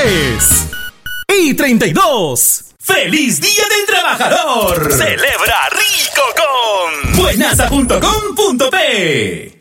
33 y 32. ¡Feliz Día del Trabajador! Celebra rico con buenaza.com.p.